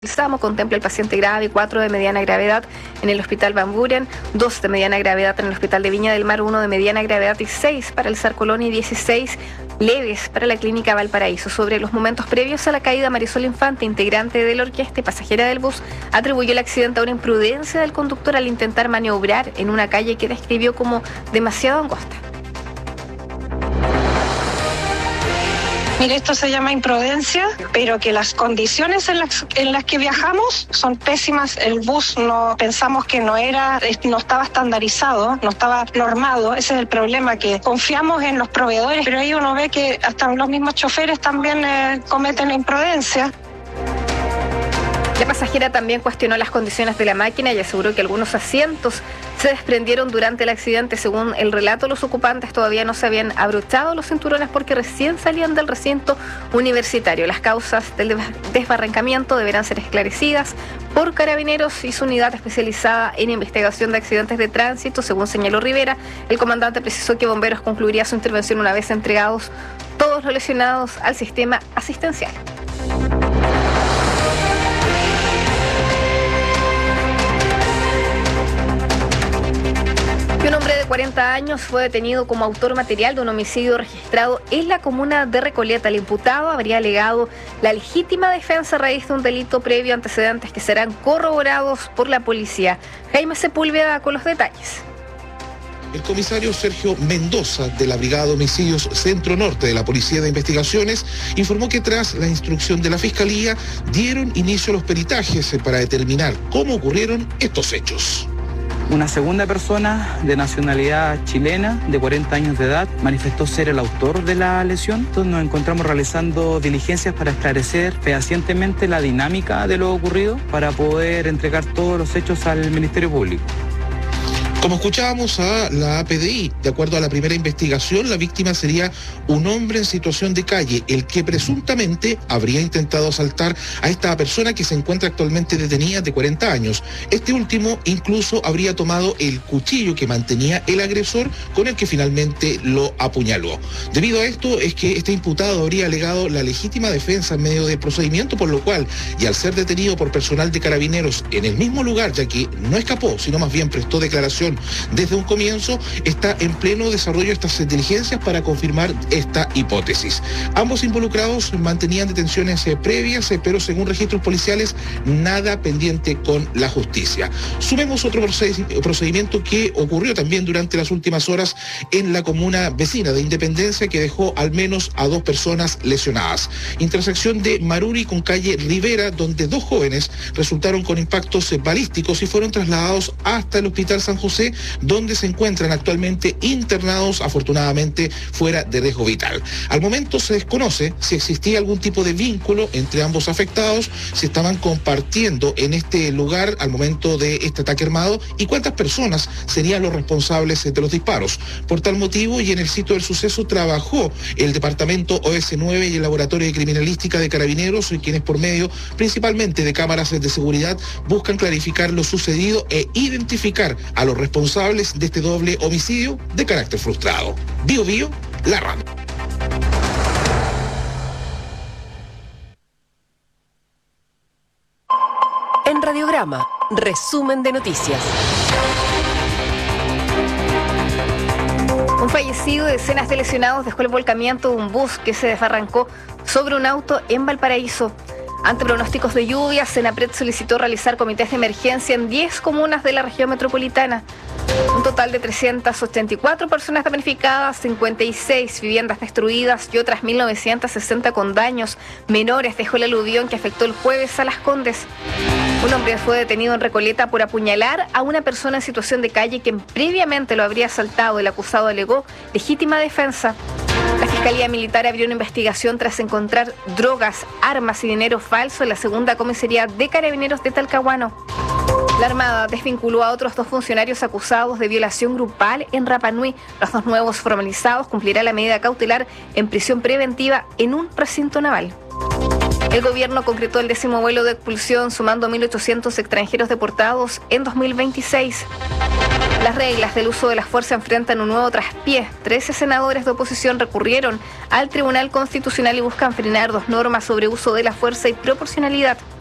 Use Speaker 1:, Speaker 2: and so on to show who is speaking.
Speaker 1: El SAMU contempla el paciente grave, 4 de mediana gravedad en el Hospital Van Buren, 2 de mediana gravedad en el Hospital de Viña del Mar, 1 de mediana gravedad y 6 para el SAR Colón y 16 leves para la Clínica Valparaíso. Sobre los momentos previos a la caída, Marisol Infante, integrante de la orquesta y pasajera del bus, atribuyó el accidente a una imprudencia del conductor al intentar maniobrar en una calle que describió como demasiado angosta.
Speaker 2: Mire, esto se llama imprudencia, pero que las condiciones en las que viajamos son pésimas. El bus pensamos que no estaba estandarizado, no estaba normado. Ese es el problema, que confiamos en los proveedores, pero ahí uno ve que hasta los mismos choferes también cometen la imprudencia.
Speaker 1: La pasajera también cuestionó las condiciones de la máquina y aseguró que algunos asientos se desprendieron durante el accidente. Según el relato, los ocupantes todavía no se habían abrochado los cinturones porque recién salían del recinto universitario. Las causas del desbarrancamiento deberán ser esclarecidas por Carabineros y su unidad especializada en investigación de accidentes de tránsito. Según señaló Rivera, el comandante precisó que Bomberos concluiría su intervención una vez entregados todos los lesionados al sistema asistencial. Un hombre de 40 años fue detenido como autor material de un homicidio registrado en la comuna de Recoleta. El imputado habría alegado la legítima defensa a raíz de un delito previo, antecedentes que serán corroborados por la policía. Jaime Sepúlveda con los detalles.
Speaker 3: El comisario Sergio Mendoza, de la Brigada de Homicidios Centro Norte de la Policía de Investigaciones, informó que tras la instrucción de la Fiscalía dieron inicio a los peritajes para determinar cómo ocurrieron estos hechos.
Speaker 4: Una segunda persona de nacionalidad chilena, de 40 años de edad, manifestó ser el autor de la lesión. Entonces nos encontramos realizando diligencias para esclarecer fehacientemente la dinámica de lo ocurrido, para poder entregar todos los hechos al Ministerio Público.
Speaker 3: Como escuchábamos a la PDI, de acuerdo a la primera investigación, la víctima sería un hombre en situación de calle, el que presuntamente habría intentado asaltar a esta persona que se encuentra actualmente detenida, de 40 años. Este último incluso habría tomado el cuchillo que mantenía el agresor, con el que finalmente lo apuñaló. Debido a esto es que este imputado habría alegado la legítima defensa en medio del procedimiento, por lo cual, y al ser detenido por personal de Carabineros en el mismo lugar, ya que no escapó, sino más bien prestó declaración desde un comienzo, está en pleno desarrollo de estas diligencias para confirmar esta hipótesis. Ambos involucrados mantenían detenciones previas, pero según registros policiales, nada pendiente con la justicia. Sumemos otro procedimiento que ocurrió también durante las últimas horas en la comuna vecina de Independencia, que dejó al menos a 2 personas lesionadas. Intersección de Maruri con calle Rivera, donde 2 jóvenes resultaron con impactos balísticos y fueron trasladados hasta el Hospital San José, donde se encuentran actualmente internados, afortunadamente fuera de riesgo vital. Al momento se desconoce si existía algún tipo de vínculo entre ambos afectados, si estaban compartiendo en este lugar al momento de este ataque armado y cuántas personas serían los responsables de los disparos. Por tal motivo, y en el sitio del suceso, trabajó el departamento OS9 y el laboratorio de criminalística de Carabineros, quienes por medio principalmente de cámaras de seguridad buscan clarificar lo sucedido e identificar a los responsables de este doble homicidio de carácter frustrado. Bio Bio, la radio.
Speaker 5: En Radiograma, resumen de noticias.
Speaker 1: Un fallecido y decenas de lesionados dejó el volcamiento de un bus que se desbarrancó sobre un auto en Valparaíso. Ante pronósticos de lluvias, Senapred solicitó realizar comités de emergencia en 10 comunas de la región metropolitana. Un total de 384 personas damnificadas, 56 viviendas destruidas y otras 1.960 con daños menores dejó el aluvión que afectó el jueves a Las Condes. Un hombre fue detenido en Recoleta por apuñalar a una persona en situación de calle quien previamente lo habría asaltado. El acusado alegó legítima defensa. La Fiscalía Militar abrió una investigación tras encontrar drogas, armas y dinero falso en la segunda comisaría de Carabineros de Talcahuano. La Armada desvinculó a otros 2 funcionarios acusados de violación grupal en Rapa Nui. Los 2 nuevos formalizados cumplirán la medida cautelar en prisión preventiva en un recinto naval. El gobierno concretó el 10º vuelo de expulsión, sumando 1.800 extranjeros deportados en 2026. Las reglas del uso de la fuerza enfrentan un nuevo traspié. 13 senadores de oposición recurrieron al Tribunal Constitucional y buscan frenar 2 normas sobre uso de la fuerza y proporcionalidad.